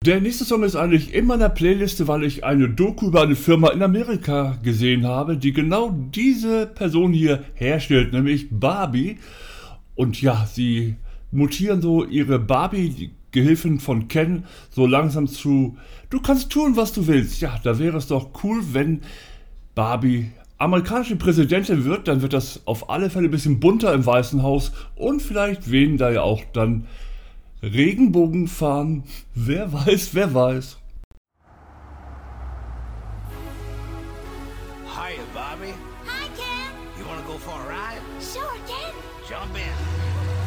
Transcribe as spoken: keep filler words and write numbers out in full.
Der nächste Song ist eigentlich in meiner Playliste, weil ich eine Doku über eine Firma in Amerika gesehen habe, die genau diese Person hier herstellt, nämlich Barbie. Und ja, sie mutieren so ihre Barbie-Gehilfen von Ken so langsam zu, du kannst tun, was du willst. Ja, da wäre es doch cool, wenn Barbie amerikanische Präsidentin wird, dann wird das auf alle Fälle ein bisschen bunter im Weißen Haus und vielleicht wehen da ja auch dann Regenbogen fahren. Wer weiß, wer weiß. Hiya, Bobby. Hi, Ken. You wanna go for a ride?